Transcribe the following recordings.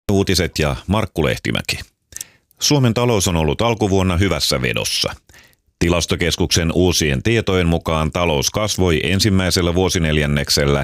Uutiset ja Markku Lehtimäki. Suomen talous on ollut alkuvuonna hyvässä vedossa. Tilastokeskuksen uusien tietojen mukaan talous kasvoi ensimmäisellä vuosineljänneksellä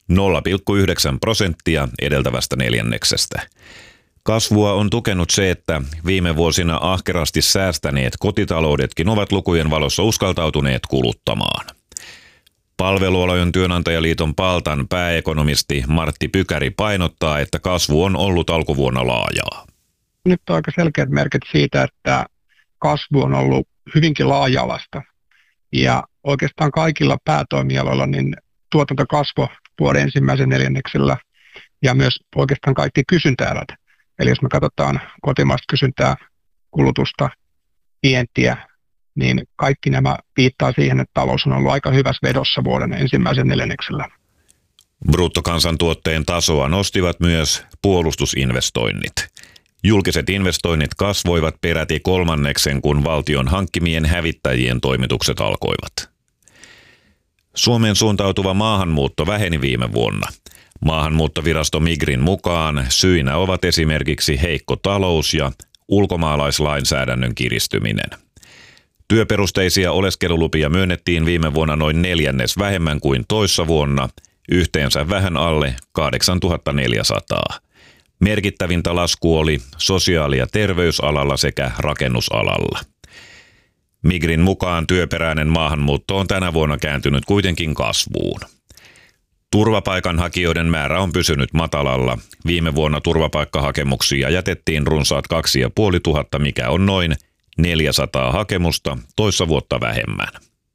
0,9% edeltävästä neljänneksestä. Kasvua on tukenut se, että viime vuosina ahkerasti säästäneet kotitaloudetkin ovat lukujen valossa uskaltautuneet kuluttamaan. Palvelualojen työnantajaliiton Paltan pääekonomisti Martti Pykäri painottaa, että kasvu on ollut alkuvuonna laajaa. Nyt on aika selkeät merkit siitä, että kasvu on ollut hyvinkin laaja-alaista. Ja oikeastaan kaikilla päätoimialoilla niin tuotanto kasvoi vuoden ensimmäisen neljänneksellä ja myös oikeastaan kaikki kysyntäerät. Eli jos me katsotaan kotimaista kysyntää, kulutusta, vientiä, niin kaikki nämä viittaa siihen, että talous on ollut aika hyvässä vedossa vuoden ensimmäisen neljänneksellä. Bruttokansantuotteen tasoa nostivat myös puolustusinvestoinnit. Julkiset investoinnit kasvoivat peräti kolmanneksen, kun valtion hankkimien hävittäjien toimitukset alkoivat. Suomeen suuntautuva maahanmuutto väheni viime vuonna. Maahanmuuttovirasto Migrin mukaan syinä ovat esimerkiksi heikko talous ja ulkomaalaislainsäädännön kiristyminen. Työperusteisia oleskelulupia myönnettiin viime vuonna noin neljännes vähemmän kuin toissa vuonna, yhteensä vähän alle 8400. Merkittävintä lasku oli sosiaali- ja terveysalalla sekä rakennusalalla. Migrin mukaan työperäinen maahanmuutto on tänä vuonna kääntynyt kuitenkin kasvuun. Turvapaikanhakijoiden määrä on pysynyt matalalla. Viime vuonna turvapaikkahakemuksia jätettiin runsaat 2500, mikä on noin 400 hakemusta toissa vuotta vähemmän.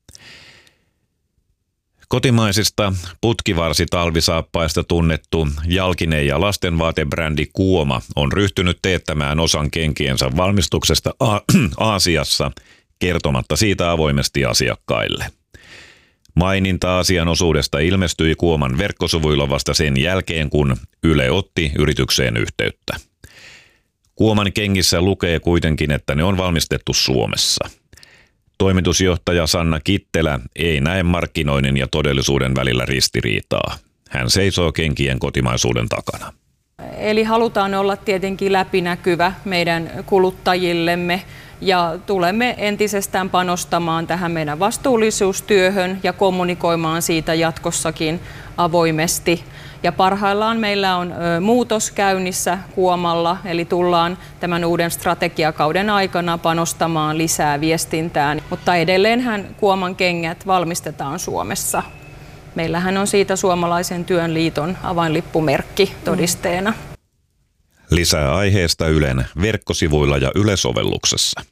Kotimaisista putkivarsitalvisaappaista tunnettu jalkine- ja lastenvaatebrändi Kuoma on ryhtynyt teettämään osan kenkiensä valmistuksesta Aasiassa kertomatta siitä avoimesti asiakkaille. Maininta asian osuudesta ilmestyi Kuoman verkkosivuilla vasta sen jälkeen, kun Yle otti yritykseen yhteyttä. Kuoman kengissä lukee kuitenkin, että ne on valmistettu Suomessa. Toimitusjohtaja Sanna Kittelä ei näe markkinoinnin ja todellisuuden välillä ristiriitaa. Hän seisoo kenkien kotimaisuuden takana. Eli halutaan olla tietenkin läpinäkyvä meidän kuluttajillemme ja tulemme entisestään panostamaan tähän meidän vastuullisuustyöhön ja kommunikoimaan siitä jatkossakin avoimesti. Ja parhaillaan meillä on muutos käynnissä Kuomalla, eli tullaan tämän uuden strategiakauden aikana panostamaan lisää viestintään. Mutta edelleenhän Kuoman kengät valmistetaan Suomessa. Meillähän on siitä Suomalaisen työn liiton avainlippumerkki todisteena. Lisää aiheesta Ylen verkkosivuilla ja Yle-sovelluksessa.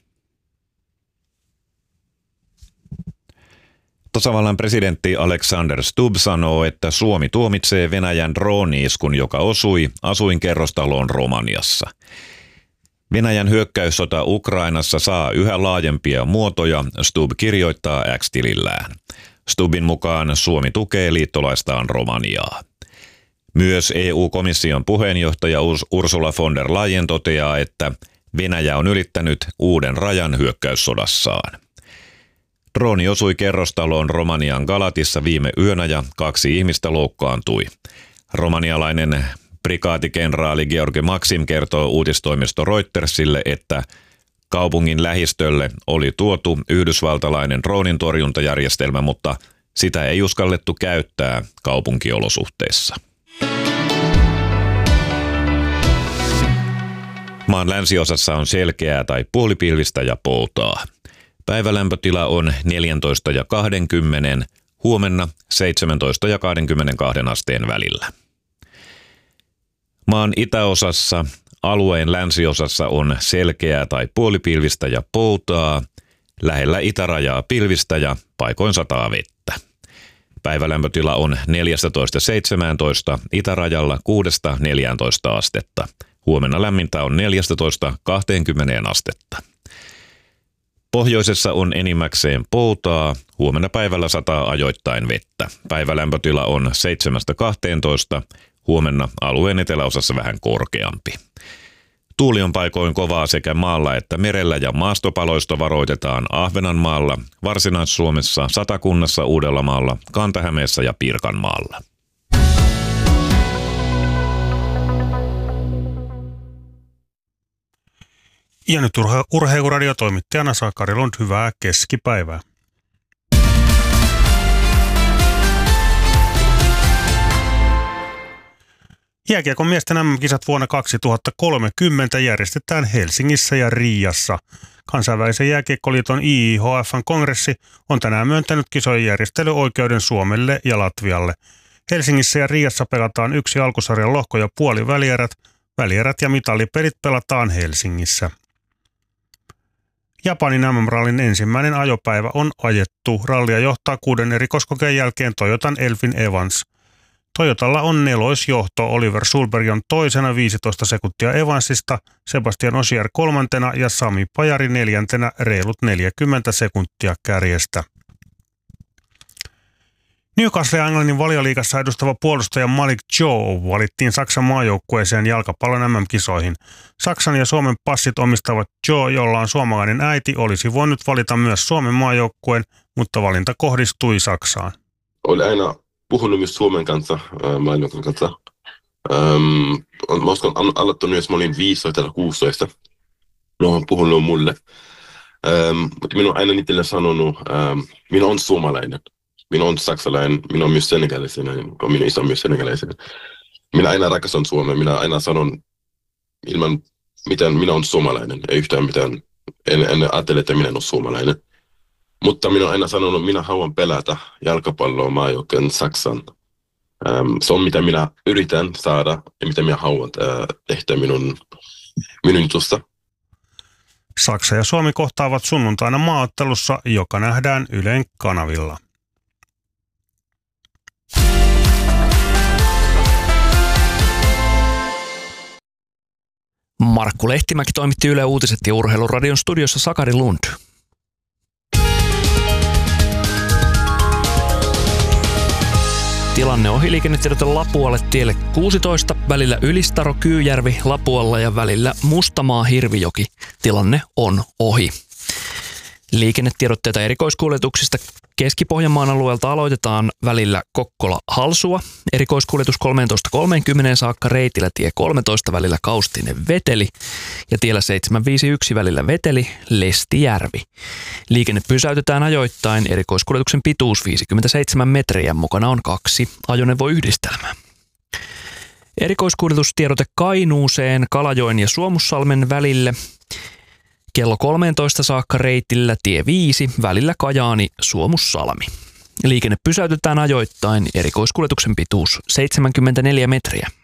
Tasavallan presidentti Alexander Stubb sanoo, että Suomi tuomitsee Venäjän drooni-iskun, joka osui asuinkerrostaloon Romaniassa. Venäjän hyökkäyssota Ukrainassa saa yhä laajempia muotoja, Stubb kirjoittaa X-tilillään. Stubbin mukaan Suomi tukee liittolaistaan Romaniaa. Myös EU-komission puheenjohtaja Ursula von der Leyen toteaa, että Venäjä on ylittänyt uuden rajan hyökkäyssodassaan. Drooni osui kerrostaloon Romanian Galatissa viime yönä ja 2 ihmistä loukkaantui. Romanialainen prikaatikenraali Georgi Maxim kertoo uutistoimisto Reutersille, että kaupungin lähistölle oli tuotu yhdysvaltalainen droonintorjuntajärjestelmä, mutta sitä ei uskallettu käyttää kaupunkiolosuhteissa. Maan länsiosassa on selkeää tai puolipilvistä ja poutaa. Päivälämpötila on 14 ja 20, huomenna 17 ja 22 asteen välillä. Maan itäosassa, alueen länsiosassa on selkeää tai puolipilvistä ja poutaa, lähellä itärajaa pilvistä ja paikoin sataa vettä. Päivälämpötila on 14-17, itärajalla 6-14 astetta. Huomenna lämmintä on 14-20 astetta. Pohjoisessa on enimmäkseen poutaa, huomenna päivällä sataa ajoittain vettä. Päivälämpötila on 7-12, huomenna alueen eteläosassa vähän korkeampi. Tuuli on paikoin kovaa sekä maalla että merellä ja maastopaloista varoitetaan Ahvenanmaalla, Varsinais-Suomessa, Satakunnassa, Uudellamaalla, Kanta-Hämeessä ja Pirkanmaalla. Ja nyt Urheiluradio toimittajana Sakari Lund, hyvää keskipäivää. Jääkiekon miesten MM-kisat vuonna 2030 järjestetään Helsingissä ja Riassa. Kansainvälisen jääkiekkoliiton IIHF:n kongressi on tänään myöntänyt kisojen järjestelyoikeuden Suomelle ja Latvialle. Helsingissä ja Riassa pelataan yksi alkusarjan lohko ja puolivälierät. Välierät ja mitalipelit pelataan Helsingissä. Japanin MM-rallin ensimmäinen ajopäivä on ajettu. Rallia johtaa 6 erikoiskokeen jälkeen Toyotan Elfin Evans. Toyotalla on nelosjohto. Oliver Sulberg on toisena 15 sekuntia Evansista, Sebastian Ogier kolmantena ja Sami Pajari neljäntenä reilut 40 sekuntia kärjestä. Newcastle Englannin Valioliigassa edustava puolustaja Malik Joe valittiin Saksan maajoukkueeseen jalkapallon MM-kisoihin. Saksan ja Suomen passit omistavat Joe, jolla on suomalainen äiti, olisi voinut valita myös Suomen maajoukkueen, mutta valinta kohdistui Saksaan. Oli aina puhunut myös Suomen kanssa, maajoukkueen kanssa. Mä uskon aloittanut, jos mä olin 15 tai 16. No on puhunut mulle. Mutta minä olen aina niille sanonut, minä olen suomalainen. Minä olen saksalainen, minä olen myös senegalainen, kun minun isä on myös senegalainen. Minä aina rakastan Suomea, minä aina sanon ilman mitään, minä olen suomalainen, ei yhtään mitään, en ajattele, että minä olen suomalainen. Mutta minä olen aina sanonut, minä haluan pelata jalkapalloa maajoukkueen Saksan. Se on mitä minä yritän saada ja mitä minä haluan tehdä minun jutusta. Saksa ja Suomi kohtaavat sunnuntaina maaottelussa, joka nähdään Ylen kanavilla. Markku Lehtimäki toimitti Yle Uutiset ja Urheiluradion studiossa Sakari Lund. Tilanne ohi liikennetiedote Lapualle tielle 16, välillä Ylistaro-Kyyjärvi Lapualla ja välillä Mustamaa-Hirvijoki. Tilanne on ohi. Liikennetiedotteita erikoiskuljetuksista Keski-Pohjanmaan alueelta aloitetaan välillä Kokkola-Halsua. Erikoiskuljetus 13.30 saakka reitillä tie 13 välillä Kaustinen-Veteli ja tiellä 751 välillä Veteli-Lestijärvi. Liikenne pysäytetään ajoittain. Erikoiskuljetuksen pituus 57 metriä. Mukana on 2 ajoneuvoyhdistelmää. Erikoiskuljetustiedote Kainuuseen Kalajoen ja Suomussalmen välille. Kello 13 saakka reitillä tie 5 välillä Kajaani-Suomussalmi. Liikenne pysäytetään ajoittain. Erikoiskuljetuksen pituus 74 metriä.